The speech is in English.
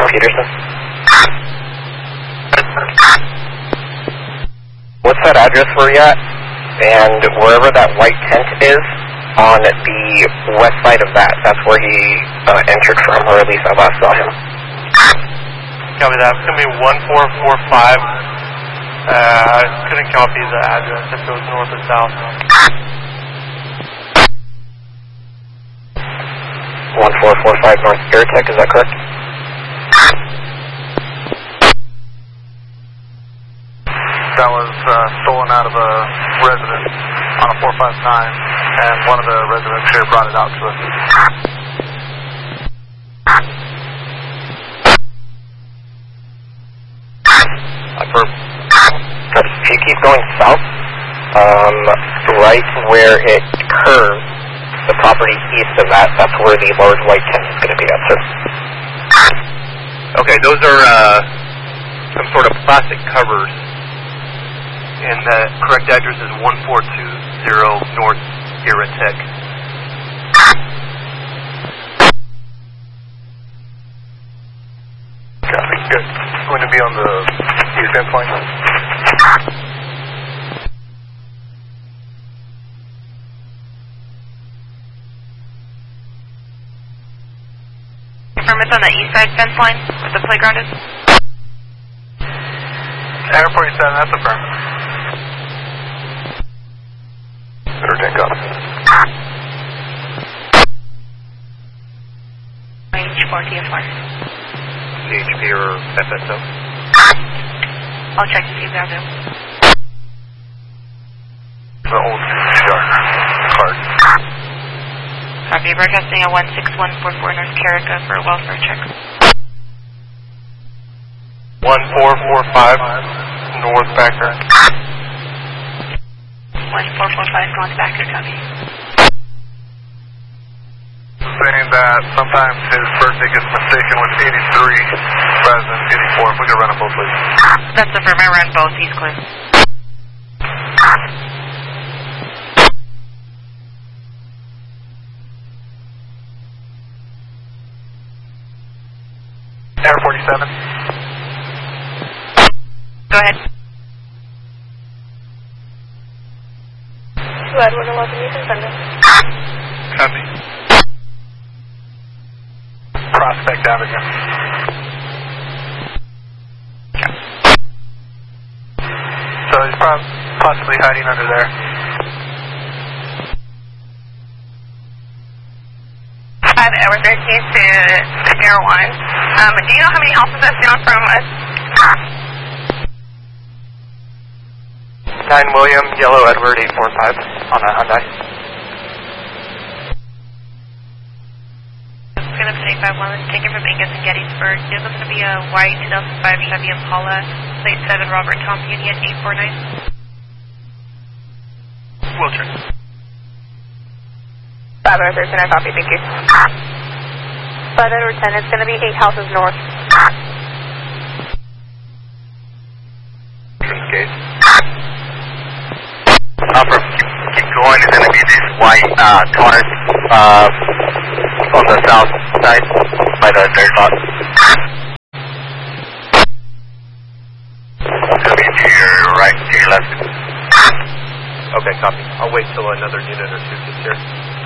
Peterson. What's that address where you at? And wherever that white tent is, on the west side of that, that's where he entered from, or at least I last saw him. Copy that. It's going to be 1445. I couldn't copy the address if it was north or south. 1445 North Airtech, is that correct? That was stolen out of a residence on a 459, and one of the residents here brought it out to us. If you keep going south, right where it curves, the property east of that, that's where the large white tent is going to be at, sir. Okay, those are some sort of plastic covers, and the correct address is 1420 North Airtech. Copy, good. Going to be on the east end flank. Confirm it's on the east side fence line where the playground is. Air 47, that's affirmative. Air 10 copy. Range 4 TFR. CHP or FSO? I'll check to see if they're available. The old card. Copy, broadcasting at 16144 North Carica for a welfare check. 1445 North Backer. 1445 North Backer, copy. Saying that sometimes his birthday gets mistaken with 83 rather than 84. If we could run them both, please. That's the firm. I run both. He's clear. Air 47. Go ahead. 2 Edward 11, you can send it. Copy. Prospect Avenue. So he's possibly hiding under there. Hi, the Edward 13 to Air 1. Do you know how many houses that's down from us? 9 William, Yellow Edward 845 on a Hyundai. It's going to be 851, taken from Angus and Gettysburg. There's going to be a white 2005 Chevy Impala, plate 7 Robert Tom Union 849. Will check. 5 Edward 13, I copy, thank you. 5 Edward 10, it's going to be 8 houses north. Gate. Alpha, keep going. It's going to be these white cars on the south side by the dirt lot. It's going to be to your right, to your left. Okay, copy. I'll wait till another unit or two gets here.